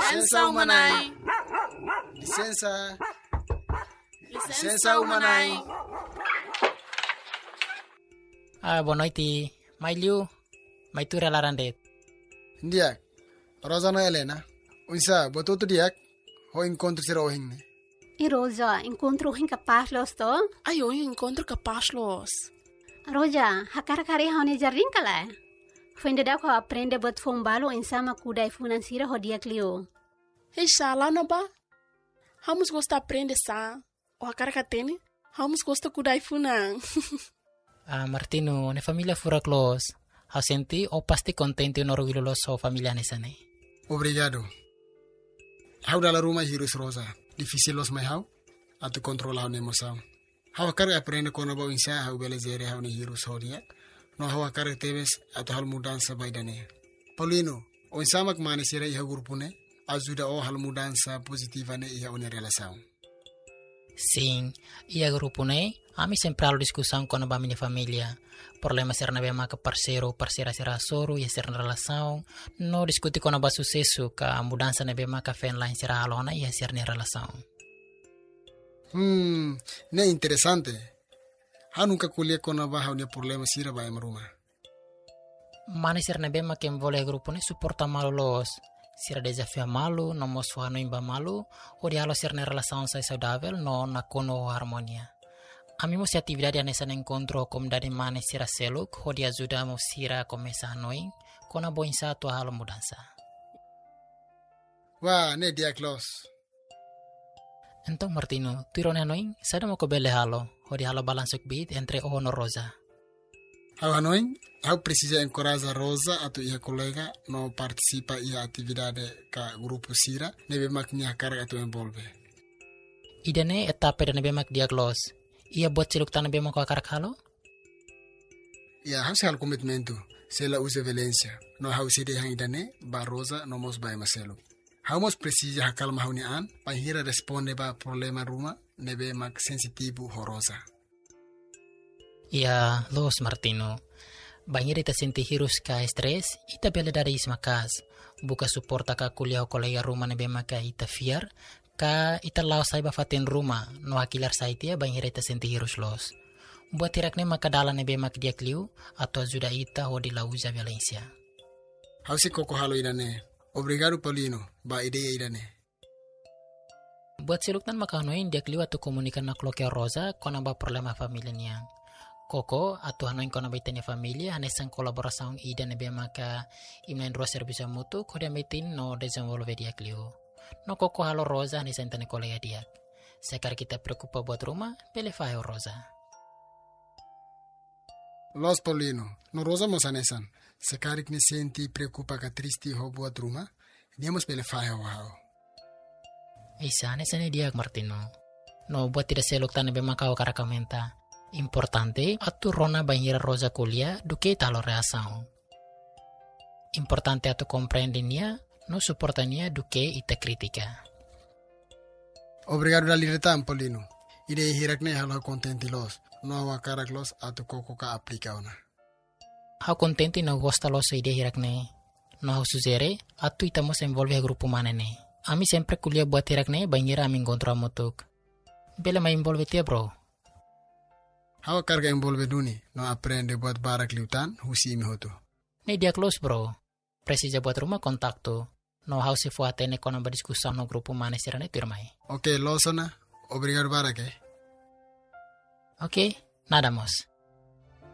Licença umanai. Licença umanai. Boa noite. Mai tu relarandet. Ndiak, Rosana Helena, unsa bototo diak, ho encontro sira ohingne. E Rosa, encontro incapaz los to? Ai, eu encontro capaz los. Rosa, hakar-kari haune jarring kala. Fende da ko aprende bot fombalo insama kudai financiera ho dia clio. Hei, lá na ba? Vamos gostar aprender sa. O akara katene, vamos gostar kudai funang. Martino, ne família fura close. Ha senti o pasti contenti no orgulho so família nesane. Obrigado. Hau dala rumah hirus Rosa. Difícil los mai hau, atu controlar ne emoção. Hau akara aprende kono ba insa hau belezere hau ne hirus hodia. No hau akara tebes atu hal mudança baidane. Paulino, o insamak mane sira iha grupune, ajuda o hal mudança positiva ne iha une relação. Sim, ia grupo ne, ami sempre halo discussão com a minha família. Problema ser na bema que parceira será soro e ser na relação. No discutir com a sucesso que a mudança na bema que fen lá será alona e ser na relação. Ne interessante. Ha nunca colhe com a barra o problema sira vai maruma. Mana ser na bema que envolve grupo ne suporta malo los. Sira desafio malu, no mosua no imba malu, o dialo ser na relação saudável, no na kono harmonia. Ami mo si atividade nessa encontro como dari mana sira seluk, ho dia ajuda mo sira começa noing, kona boinsa tua halo mudança. Wah, ne dia close. Então Martino, tu irone noing, sada mo ko bele halo, ho dia halo balansuk bit entre o no Rosa. Hau anoin, hau precisa encorajar Rosa atau ia colega no participa ia atividade ka grupo sira, nebe maknya carga atau envolve. Idane etapa dan nebe mak diaglos. Ia buat ciluk tanah bema ko akarak halo? Ya, hau hal komitmentu. Sela usa Valencia. No hau sede hang idane, ba Rosa no mos bai maselu. Hau mos precisa hakal mahuni an, panghira responde ba problema ruma, nebe mak sensitibu ho Rosa. Ya, los Martino. Banhir ita senti hirus ka stres, ita bela dari ismakas. Buka suporta ka kuliah kolega rumah nebe maka ita fiar, ka ita lao saiba fatin rumah, no hakilar saitia banhir ita senti hirus los. Buat tirakne maka dala nebe mak dia kliu, atau ajuda ita ho di lauza Valencia. Hau si koko halo idane. Obrigado Paulino, ba ideia idane. Buat siluktan maka hanoin dia kliu atau komunikan nak loke Rosa, kona ba problema familia niang. Koko atau hanoin kona baitanya familia hanesan kolaborasaun ida nebe maka imlain roa servisa mutu kodia metin no desenvolve dia kliu. No koko halo Rosa hanesan tane kolega dia. Sekar kita preocupa buat rumah, pele fayo Rosa. Los Paulino, no Rosa mos hanesan. Sekarik ne senti preocupa ka tristi ho buat rumah, dia mos pele fayo hao. Isa hanesan dia Martino. No buat tidak seluk tane be maka o karakamenta. Importante atu rona banhira Rosa kuliah duke talo reação. Importante atu compreendinia, no suportania duke ita kritika. Obrigado dali retam Paulino. Ide hirakne halo contenti los, no awa karak los atu koko ka aplika ona. Hau contenti no gosta los ide hirakne. No hau suzere, atu ita mos envolve grupo manene. Ami sempre kuliah buat hirakne banhira ami encontro amutuk. Bela mai envolve tia bro. Hau carga envolve duni, no aprende buat barak liutan, husi imi hotu. Ne dia close bro. Precisa buat rumah kontaktu. No hau si fuatene kono berdiskusan no grupo mane sirane turmai. Oke, losona. Obrigado barak Oke, nada mos.